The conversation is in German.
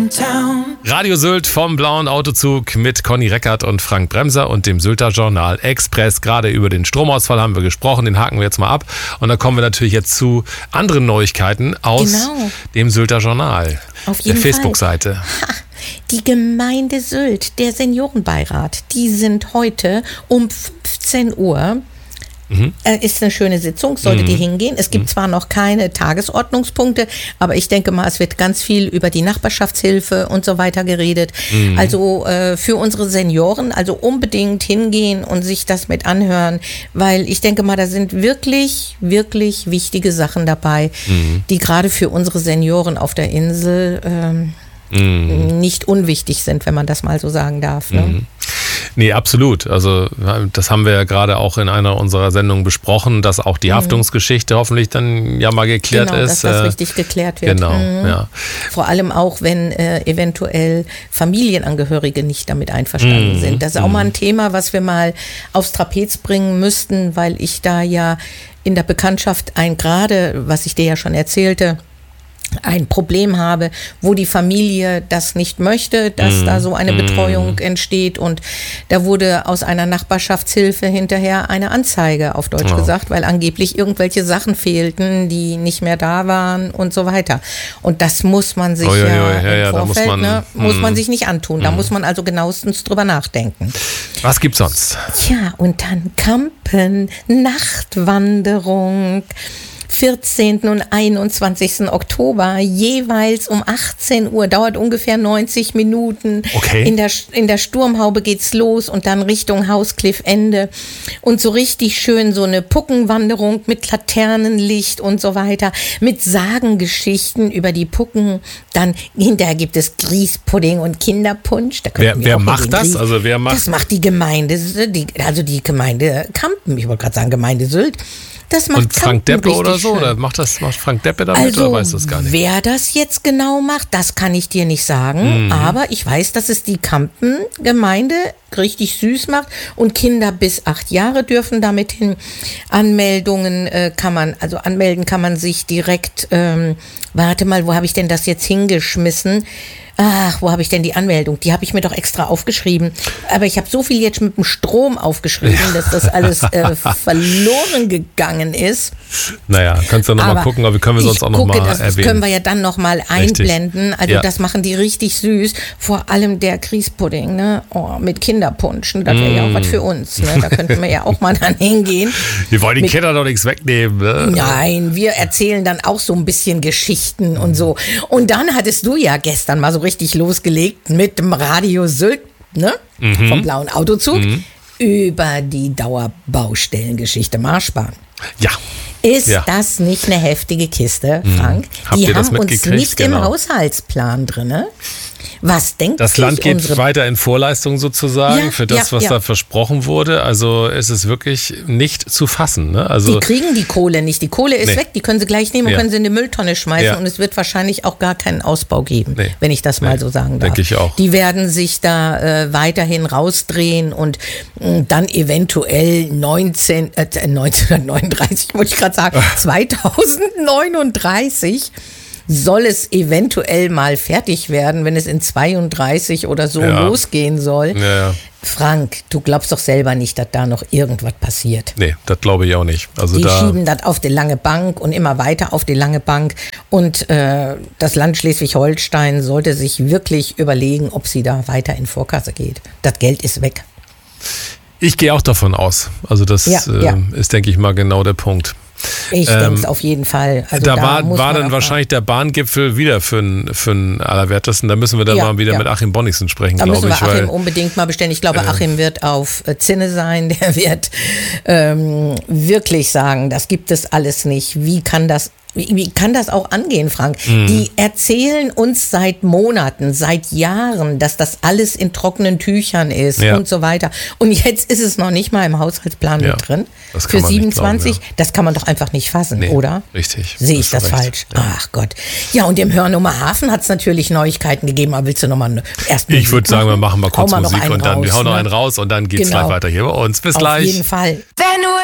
Radio Sylt vom Blauen Autozug mit Conny Reckert und Frank Bremser und dem Sylter Journal Express. Gerade über den Stromausfall haben wir gesprochen, den haken wir jetzt mal ab. Und dann kommen wir natürlich jetzt zu anderen Neuigkeiten aus dem Sylter Journal, auf jeden der Facebook-Seite. Die Gemeinde Sylt, der Seniorenbeirat, die sind heute um 15 Uhr. Ist eine schöne Sitzung, solltet ihr hingehen. Es gibt zwar noch keine Tagesordnungspunkte, aber ich denke mal, es wird ganz viel über die Nachbarschaftshilfe und so weiter geredet. Also für unsere Senioren, also unbedingt hingehen und sich das mit anhören, weil ich denke mal, da sind wirklich, wirklich wichtige Sachen dabei, die gerade für unsere Senioren auf der Insel nicht unwichtig sind, wenn man das mal so sagen darf. Ne? Nee, absolut. Also das haben wir ja gerade auch in einer unserer Sendungen besprochen, dass auch die Haftungsgeschichte hoffentlich dann ja mal geklärt ist. Dass das richtig geklärt wird. Genau, ja. Vor allem auch, wenn eventuell Familienangehörige nicht damit einverstanden sind. Das ist auch mal ein Thema, was wir mal aufs Trapez bringen müssten, weil ich da ja in der Bekanntschaft gerade, was ich dir ja schon erzählte, ein Problem habe, wo die Familie das nicht möchte, dass da so eine Betreuung entsteht, und da wurde aus einer Nachbarschaftshilfe hinterher eine Anzeige, auf Deutsch gesagt, weil angeblich irgendwelche Sachen fehlten, die nicht mehr da waren und so weiter. Und das muss man sich im Vorfeld, muss man sich nicht antun. Da muss man also genauestens drüber nachdenken. Was gibt's sonst? Tja, und dann Campen, Nachtwanderung, 14. und 21. Oktober, jeweils um 18 Uhr, dauert ungefähr 90 Minuten. Okay. In der Sturmhaube geht's los und dann Richtung Hauskliffende. Und so richtig schön so eine Puckenwanderung mit Laternenlicht und so weiter, mit Sagengeschichten über die Pucken. Dann hinterher gibt es Grießpudding und Kinderpunsch. Da wer macht das? Also wer macht? Das macht die Gemeinde, die Gemeinde Kampen. Ich wollte gerade sagen Gemeinde Sylt. Das macht und Frank Deppe oder so? Schön. Oder macht Frank Deppe damit, also, oder weißt du das gar nicht? Wer das jetzt genau macht, das kann ich dir nicht sagen. Aber ich weiß, dass es die Kampen-Gemeinde richtig süß macht, und Kinder bis 8 Jahre dürfen damit hin. Anmelden kann man sich direkt, warte mal, wo habe ich denn das jetzt hingeschmissen? Ach, wo habe ich denn die Anmeldung? Die habe ich mir doch extra aufgeschrieben. Aber ich habe so viel jetzt mit dem Strom aufgeschrieben, dass das alles verloren gegangen ist. Naja, kannst du noch mal gucken, aber können wir sonst auch noch mal erwähnen. Das können wir ja dann noch mal einblenden. Also das machen die richtig süß. Vor allem der Grießpudding, ne? Mit Kinderpunsch. Das wäre ja auch was für uns. Ne? Da könnten wir ja auch mal dann hingehen. Wir wollen den Kindern doch nichts wegnehmen. Ne? Nein, wir erzählen dann auch so ein bisschen Geschichten und so. Und dann hattest du ja gestern mal so richtig losgelegt mit dem Radio Sylt, ne? Vom Blauen Autozug, über die Dauerbaustellengeschichte Marschbahn. Ja. Ist das nicht eine heftige Kiste, Frank? Die haben uns nicht im Haushaltsplan drin. Was denkt das Land geht weiter in Vorleistung sozusagen für das, was da versprochen wurde. Also es ist wirklich nicht zu fassen. Ne? Also die kriegen die Kohle nicht. Die Kohle ist weg. Die können sie gleich nehmen und können sie in die Mülltonne schmeißen. Und es wird wahrscheinlich auch gar keinen Ausbau geben, wenn ich das mal so sagen darf. Denke ich auch. Die werden sich da weiterhin rausdrehen und dann eventuell 1939, wollte ich gerade sagen, 2039 soll es eventuell mal fertig werden, wenn es in 32 oder so losgehen soll. Ja. Frank, du glaubst doch selber nicht, dass da noch irgendwas passiert. Nee, das glaube ich auch nicht. Also die schieben das auf die lange Bank und immer weiter auf die lange Bank. Und das Land Schleswig-Holstein sollte sich wirklich überlegen, ob sie da weiter in Vorkasse geht. Das Geld ist weg. Ich gehe auch davon aus. Also das ist, denke ich mal, genau der Punkt. Ich denke es auf jeden Fall. Also da war dann wahrscheinlich der Bahngipfel wieder für den Allerwertesten. Da müssen wir dann mal wieder mit Achim Bonnichsen sprechen, glaube ich. Da müssen wir Achim unbedingt mal bestellen. Ich glaube, Achim wird auf Zinne sein. Der wird wirklich sagen, das gibt es alles nicht. Wie kann das auch angehen, Frank? Die erzählen uns seit Monaten, seit Jahren, dass das alles in trockenen Tüchern ist und so weiter. Und jetzt ist es noch nicht mal im Haushaltsplan mit drin. Für 27, das kann man doch einfach nicht fassen, oder? Richtig. Sehe ich das falsch? Ja. Ach Gott. Ja, und im Hörnummer Hafen hat es natürlich Neuigkeiten gegeben, aber willst du nochmal erst Ich würde sagen, wir machen mal kurz Musik und dann wir hauen noch einen raus und dann geht's gleich weiter hier bei uns. Bis gleich. Auf jeden Fall.